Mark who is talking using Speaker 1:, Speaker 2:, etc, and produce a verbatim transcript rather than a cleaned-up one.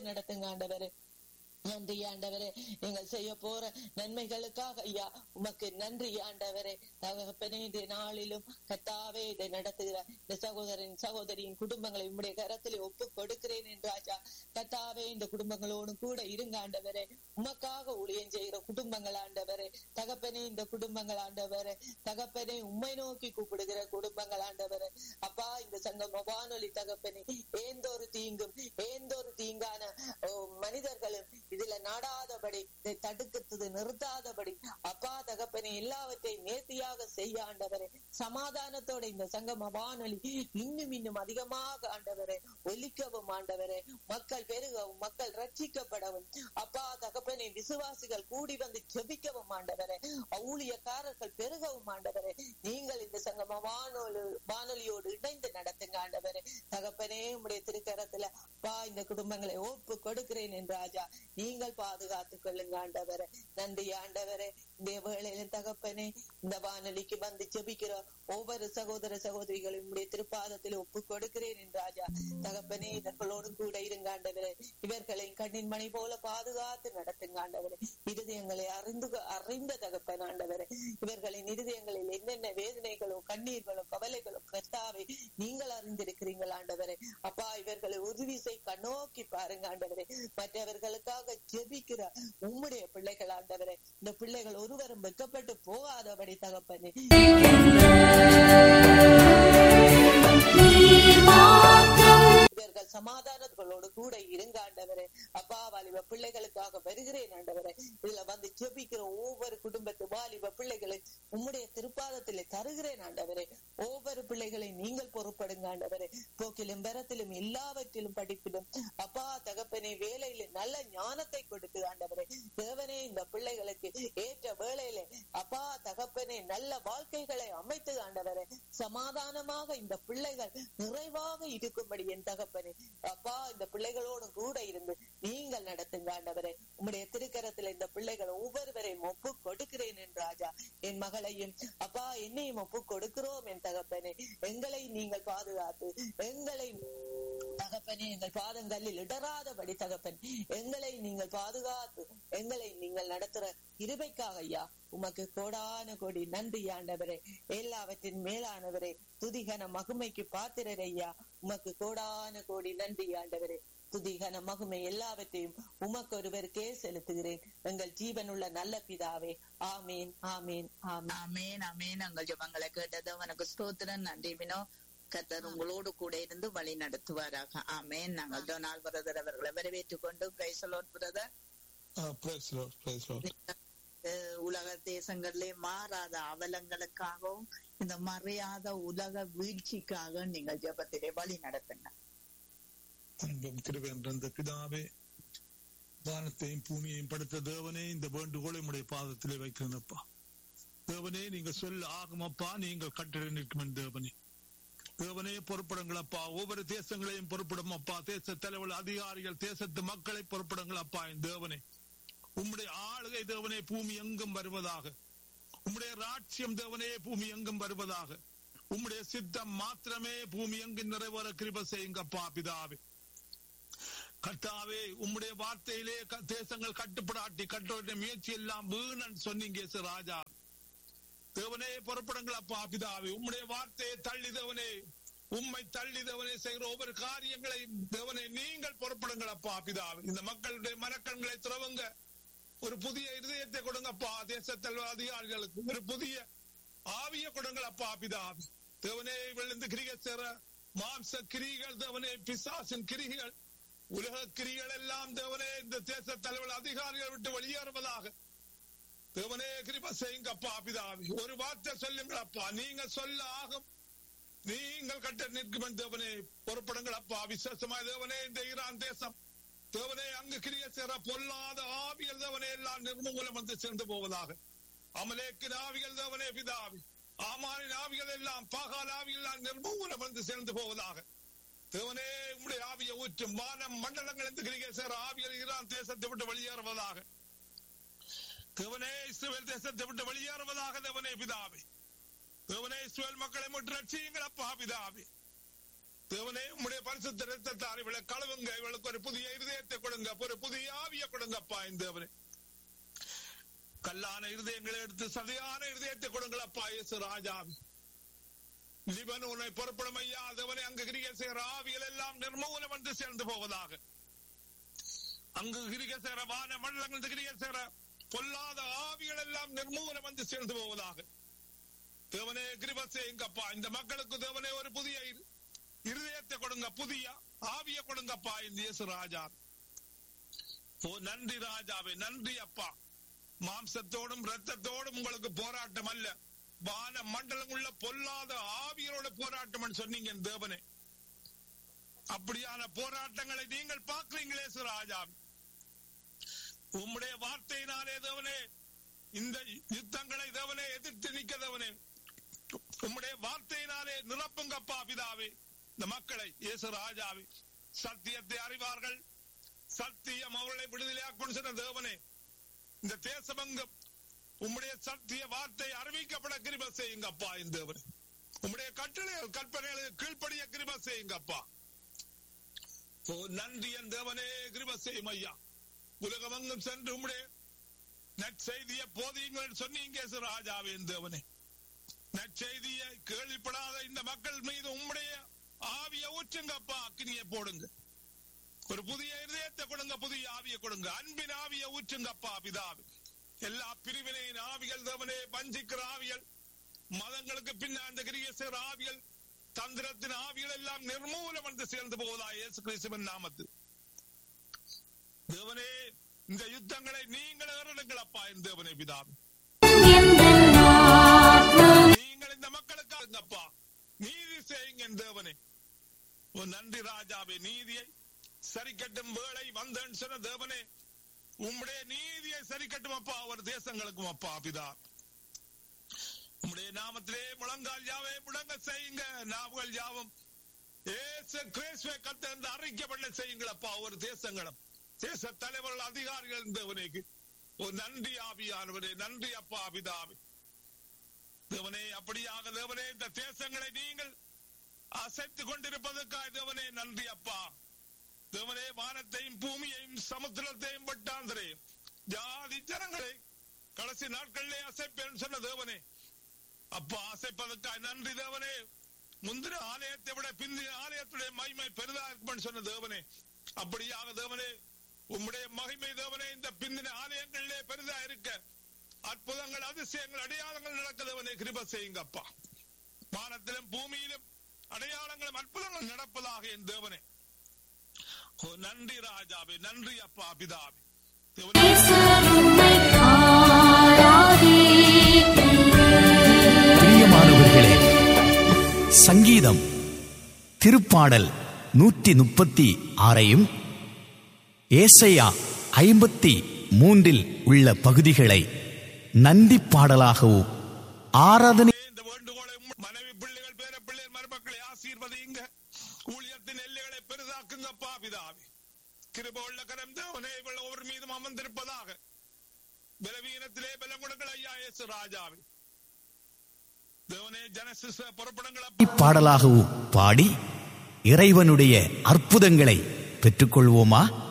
Speaker 1: நடத்துங்க ஆண்டவரே. நன்றி ஆண்டவரே, நீங்கள் செய்ய போற நன்மைகளுக்காக ஐயா உமக்கு நன்றி ஆண்டவரே. தகப்பனே, இந்த நாளிலும் கர்த்தாவே இதை நடத்துகிற இந்த சகோதரன் சகோதரியின் குடும்பங்களை உம்முடைய கரத்திலே ஒப்பு கொடுக்கிறேன் என்றாச்சா. கர்த்தாவே, இந்த குடும்பங்களோடு கூட இருங்க ஆண்டவரே. உமக்காக ஊழியம் செய்கிற குடும்பங்கள் ஆண்டவரே. தகப்பனே, இந்த குடும்பங்கள் ஆண்டவரே. தகப்பனே, உம்மை நோக்கி கூப்பிடுகிற குடும்பங்கள் ஆண்டவரே. அப்பா, இந்த சங்கம வானொலி தகப்பனே, எந்த ஒரு தீங்கும் எந்த ஒரு தீங்கான மனிதர்களும் இதுல நாடாதபடி, இதை தடுக்கிறது நிறுத்தாதபடி அப்பா தகப்பனே எல்லாவற்றையும் நேர்த்தியாக செய்ய ஆண்டவரே. சமாதானத்தோட இந்த சங்கம வானொலி இன்னும் இன்னும் அதிகமாக ஆண்டவரே ஒலிக்கவும் ஆண்டவரே. மக்கள் பெருகவும், மக்கள் ரட்சிக்கப்படவும் அப்பா தகப்பனே, விசுவாசிகள் கூடி வந்து ஜெபிக்கவும் ஆண்டவரே. ஊழியக்காரர்கள் பெருகவும் ஆண்டவரே. நீங்கள் இந்த சங்கம வானொலி வானொலியோடு இணைந்து நடத்துங்க ஆண்டவரே. தகப்பனே, உம்முடைய திருக்கரத்துல பா இந்த குடும்பங்களை ஒப்பு கொடுக்கிறேன் என்று ராஜா. நீங்கள் பாதுகாத்துக் கொள்ளுங்க ஆண்டவரே. நன்றி ஆண்டவரே. இந்த வேளையில தகப்பனே, இந்த வானொலிக்கு வந்து ஜெபிக்கிற ஒவ்வொரு சகோதர சகோதரிகளும் உம்முடைய திருப்பாதத்தில் ஒப்பு கொடுக்கிறேன் என்று ராஜா. தகப்பனே, இவர்களோடு கூட இருங்க ஆண்டவரே. இவர்களை கண்ணின் மணி போல பாதுகாத்து நடத்துங்க ஆண்டவரே. இருதயங்களை அறிந்து அறிந்த தகப்பன் ஆண்டவரே. இவர்களின் இருதயங்களில் என்னென்ன வேதனைகளோ கண்ணீர்களோ கவலைகளோ கர்த்தாவே நீங்கள் அறிந்திருக்கிறீர்கள் ஆண்டவரே. அப்பா, இவர்களை உறுதிசை கண்ணோக்கி பாருங்க ஆண்டவரே. மற்றவர்களுக்காக ஜெபிக்கிற உம்முடைய பிள்ளைகள் ஆண்டவரே. இந்த பிள்ளைகள் ஒருவரும் வெட்கப்பட்டு போகாதபடி தகப்பனே இவர்கள் சமாதானங்களோடு கூட இருங்க ஆண்டவரே. அப்பா, வாலிப பிள்ளைகளுக்காக வருகிறேன் ஆண்டவரே. இதுல வந்து ஜெபிக்கிற ஒவ்வொரு குடும்பத்து வாலிப பிள்ளைகளை உம்முடைய திருப்பாதத்திலே தருகிறேன் ஆண்டவரே. ஒவ்வொரு பிள்ளைகளை நீங்கள் பொறுப்படுங்க ஆண்டவரே. போக்கிலும் பெறத்திலும் எல்லாவற்றிலும் படிப்பிலும் அப்பா தகப்பனே, வேலையில நல்ல ஞானத்தை கொடுத்து ஆண்டவரே. தேவனே, இந்த பிள்ளைகளுக்கு ஏற்ற வேளையிலே அப்பா தகப்பனே நல்ல வாழ்க்கைகளை அமைத்து ஆண்டவரே. சமாதானமாக இந்த பிள்ளைகள் நிறைவாக இருக்கும்படி என் தகப்பனே அப்பா இந்த பிள்ளைகளோடு கூட இருந்து நீங்கள் நடத்துங்க ஆண்டவரே. உம்முடைய திருக்கரத்துல இந்த பிள்ளைகள் ஒவ்வொருவரையும் ஒப்பு கொடுக்கிறேன் என் ராஜா. என் மகளையும் அப்பா என்னையும் ஒப்பு கொடுக்கிறோம் என் தகப்பனே. எங்களை நீங்கள் பாதுகாத்து எங்களை தகப்பனே எங்கள் பாதங்களில் இடராதபடி தகப்பன் எங்களை நீங்கள் பாதுகாத்து எங்களை நீங்கள் நடத்துற கிருபைக்காக ஐயா உமக்கு கோடான கோடி நன்றி ஆண்டவரே. எல்லாவற்றின் மேலானவரே, துதிகன மகிமைக்கு பாத்திரர் ஐயா. உமக்கு கோடான கோடி நன்றி ஆண்டவரே. துதிகன மகிமை எல்லாவற்றையும் உமக்கு ஒருவருக்கே செலுத்துகிறேன் எங்கள் ஜீவனுள்ள நல்ல பிதாவே. ஆமீன் ஆமீன்
Speaker 2: ஆமீன் ஆமீன். எங்கள் ஜெபங்களை கேட்டது உனக்கு ஸ்தோத்திரம். நன்றி வினோ. கர்த்தர் உங்களோடு கூட இருந்து வழி நடத்துவாராக. ஆமேன். நாங்கள் டொனால்ட் பிரதர் அவர்களை வரவேற்றுக் கொண்டு praise the Lord brother.
Speaker 3: Praise the Lord, praise the Lord.
Speaker 2: உலக தேசங்களிலே மாறாத அவலங்களுக்காகவும் இந்த மறையாத உலக வீழ்ச்சிக்காக நீங்கள் ஜெபத்திலே வழி நடத்துங்க.
Speaker 3: அன்பும் கிருபையும் நிறைந்த பிதாவே, வானத்தையும் பூமியையும் படைத்த தேவனே, இந்த வேண்டுகோளை உம்முடைய பாதத்திலே வைக்கிறேனப்பா. தேவனே, நீங்க சொல்ல ஆகும் அப்பா, நீங்கள் கட்டளை நிற்கும் தேவனே. தேவனே, பொறுப்படுங்கள் அப்பா. ஒவ்வொரு தேசங்களையும் பொறுப்படும் அப்பா. தேச தலைவர் அதிகாரிகள் தேசத்து மக்களை பொறுப்படுங்கள் அப்பா. என் தேவனே, உம்முடைய ஆளுகை தேவனே பூமி எங்கும் வருவதாக. உம்முடைய ராட்சியம் தேவனே பூமி எங்கும் வருவதாக. உம்முடைய சித்தம் மாத்திரமே பூமி எங்கும் நிறைவேற கிருபை செய்யுங்கப்பா பிதாவே. கர்த்தாவே, உம்முடைய வார்த்தையிலே தேசங்கள் கட்டுப்படாட்டி கட்டுடைய முயற்சி எல்லாம் வீணன் சொன்னீங்க ராஜா. தேவனே, புறப்படுங்கள் அப்பா பிதாவே. உம்முடைய வார்த்தையை தள்ளி தேவனே, உம்மை தள்ளி தேவனே செய்கிற ஒவ்வொரு காரியங்களையும் தேவனே நீங்கள் புறப்படுங்கள் அப்பா பிதாவே. இந்த மக்களுடைய மனக்கண்களை திறவுங்க. ஒரு புதிய இருதயத்தை கொடுங்கப்பா. தேசத்தில் அதிகாரிகளுக்கு ஒரு புதிய ஆவிய கொடுங்கள் அப்பா பிதாவே. தேவனே, விழுந்து கிரிகை சேர மாம்ச கிரிகள் தேவனே, பிசாசின் கிரிகள், உலக கிரிகள் எல்லாம் தேவனே இந்த தேச தலைவர் அதிகாரிகள் விட்டு வெளியேறுவதாக. தேவனே, கிருபை செய்யுங்கப்பா பிதாவே. ஒரு வார்த்தை சொல்லுங்கள் அப்பா. நீங்க சொல்ல ஆகும். நீங்கள் கட்ட நிற்கும் தேவனே, பொறுப்படுங்கள் அப்பா. விசேஷமாய் தேவனே, இந்த ஈரான் தேசம் தேவனே அங்கு கிரிய சேர பொல்லாத ஆவிகள் தேவனே எல்லாம் நிர்மூலம் வந்து சேர்ந்து போவதாக. அமலேக்கின் ஆவிகள் தேவனே பிதாவி, ஆமானின் ஆவிகள் எல்லாம் பாகால் ஆவிகள் எல்லாம் நிர்மூலம் வந்து சேர்ந்து போவதாக. தேவனே, உம்முடைய ஆவியை ஊற்றும். வானம் மண்டலங்கள் இந்த கிரிய சேர ஆவிகள் ஈரான் தேசத்தை விட்டு வெளியேறுவதாக. தேவனே, இஸ்ரவேல் தேசத்தை விட்டு வெளியேறுவதாக. தேவனே பிதாவே, தேவனே, இஸ்ரவேல் மக்களை மட்டும் ரட்சியுங்கள் அப்பா பிதாவே. தேவனே உம்முடைய பரிசுத்த இரத்தத்தால் இவளை கழுவுங்க, இவளுக்கு ஒரு புதிய இருதயத்தை கொடுங்க, ஒரு புதிய ஆவியை கொடுங்கப்பா. இந்த தேவனே கல்லான இருதயங்களை எடுத்து சதையான இருதயத்தை கொடுங்களப்பா. இயேசு ராஜா லிபனோனை புறப்படும் ஐயா தேவனே, அங்கு கிரியை செய்கிற ஆவிகள் எல்லாம் நிர்மூலம் வந்து சேர்ந்து போவதாக. அங்கு கிரியை செய்கிற வான மண்டலங்கள் கிரியை செய்கிற பொல்லாத ஆவிகள் எல்லாம் நிர்மூலம் வந்து சேர்ந்து போவதாக. தேவனே கிருபை செய்யுங்கப்பா. இந்த மக்களுக்கு தேவனே ஒரு புதிய இருதயத்தை கொடுங்க, புதிய ஆவியை கொடுங்கப்பா. இந்த இயேசு ராஜா ஓ நன்றி ராஜாவே, நன்றி அப்பா. மாம்சத்தோடும் இரத்தத்தோடும் உங்களுக்கு போராட்டம் அல்ல, வான மண்டலம் உள்ள பொல்லாத ஆவிகளோட போராட்டம் சொன்னீங்க தேவனே. அப்படியான போராட்டங்களை நீங்கள் பார்க்கிறீங்களே ராஜா. உம்முடைய வார்த்தையினாலே தேவனே இந்த யுத்தங்களை தேவனே எதிர்த்து நிற்க தேவனே உம்முடைய வார்த்தையினாலே நிரப்புங்கப்பா பிதாவே இந்த மக்களை. இயேசு ராஜாவே சத்தியத்தை அறிவார்கள், சத்தியம் அவர்களை விடுதலையாக்கும் சொன்ன தேவனே. இந்த தேசமங்கம் உம்முடைய சத்திய வார்த்தை அறிவிக்கப்பட கிருபை செய்யுங்கப்பா. இந்த தேவனே உம்முடைய கட்டளை கற்பனைகளுக்கு கீழ்ப்படிய கிருபை செய்யுங்கப்பா. ஓ நன்றி என் தேவனே, கிருபை செய்யும் ஐயா. உலகமங்கும் சென்று உம்முடைய நற்செய்தியை போதியுங்கள் சொன்னீங்க ராஜாவே. தேவனே நற்செய்தியை கேள்விப்படாத இந்த மக்கள் மீது உம்முடைய ஆவியை ஊற்றுங்கப்பா, அக்கினியை போடுங்க, ஒரு புதிய இதயத்தை கொடுங்க, புதிய ஆவியை கொடுங்க, அன்பின் ஆவியை ஊற்றுங்கப்பா பிதாவே. எல்லா பிரிவினையின் ஆவிகள் தேவனே, வஞ்சிக்கிற ஆவிகள், மதங்களுக்கு பின்னாண்ட கிரியை செய்கிற ஆவிகள், தந்திரத்தின் ஆவிகள் எல்லாம் நிர்மூலம் வந்து சேர்ந்து போவதா இயேசு கிறிஸ்துவின் நாமத்தில். தேவனே இந்த யுத்தங்களை நீங்கள் ஏறடுங்களப்பா. என் தேவனே பிதாவே, நீங்கள் இந்த மக்களுக்காகப்பா நீதி செய்யுங்க என் தேவனே. நன்றி ராஜாவே, நீதியை சரி கட்டும் வேளை வந்தேன்னு சொன்ன தேவனே, உம்முடைய நீதியை சரி கட்டும் அப்பா ஒரு தேசங்களுக்கும் அப்பா பிதா. உம்முடைய நாமத்திலே முழங்கால் யாவை முழங்க செய்யுங்க, நாவுகள் யாவும் ஏசு கிறிஸ்துவை கர்த்தர் அறிக்கைப்பட செய்யுங்களப்பா ஒரு தேசங்களும் தேச தலைவர்கள் அதிகாரிகள் தேவனேக்கு ஒரு நன்றி ஆவியானவரே, நன்றி அப்பா பிதாவே. தேவனே அப்படியாக தேவனே இந்த தேசங்களை நீங்கள் அசைத்துக் கொண்டிருப்பதற்காக தேவனே நன்றி அப்பா. தேவனே வானத்தையும் பூமியையும் சமுத்திரத்தையும் பட்டாந்தரையும் ஜாதி ஜனங்களை கடைசி நாட்களிலே அசைப்பேன் சொன்ன தேவனே அப்பா, அசைப்பதற்காக நன்றி தேவனே. முந்தின ஆலயத்தை விட பிந்தின ஆலயத்துடைய மகிமை பெரிதா இருக்கும் சொன்ன தேவனே, அப்படியாக தேவனே உம்முடைய மகிமை தேவனே இந்த பிந்தின ஆலயங்களிலே பெரிதா இருக்க அற்புதங்கள் அதிசயங்கள் அடையாளங்கள் நடக்க தேவனே கிருபை செய்யுங்க அப்பா. வானத்திலும் பூமியிலும் அடையாளங்களும் அற்புதங்கள் நடப்பதாக என் தேவனே. ஓ நன்றி ராஜாவே, நன்றி அப்பா பிதாவே.
Speaker 4: பிரியமானவர்களே, சங்கீதம் திருப்பாடல் நூற்றி முப்பத்தி ஆறையும் ஏசாயா ஐம்பத்தி மூன்றில் உள்ள பகுதிகளை நந்தி பாடலாகவும் ஆராதனை
Speaker 3: மனைவி பிள்ளைகள் பேர பிள்ளைகள் மருமக்களை ஆசீர்வதிங்க, ஊழியத்தின் எல்லைகளை பெரிதாக்குங்கப்பா பிதாவே. கிருபை உள்ள கரம் தேவனே இவள் ஒவ்வொரு மீதும் அமர்ந்திருப்பதாக. பலவீனத்திலே பலம் கொடுங்கள் ஐயா இயேசு ராஜாவே. தேவனே ஜனசிச புறப்படங்கள்
Speaker 4: பாடலாகவும் பாடி இறைவனுடைய அற்புதங்களை பெற்றுக்கொள்வோமா?